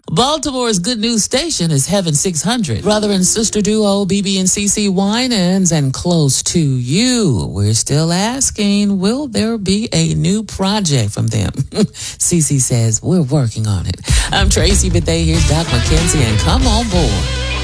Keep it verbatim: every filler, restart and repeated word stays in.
Baltimore's good news station is Heaven six hundred. Brother and sister duo B B and C C Winans and Close to You. We're still asking, will there be a new project from them? C C says, we're working on it. I'm Tracy Bethea. Here's Doc McKenzie, and come on board.